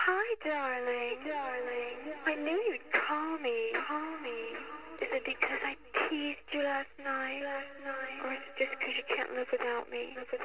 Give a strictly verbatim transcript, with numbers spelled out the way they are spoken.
Hi, darling. Darling. I knew you'd call me. Call me. Is it because I teased you last night? Last night? Or is it just because you can't live without me? Live without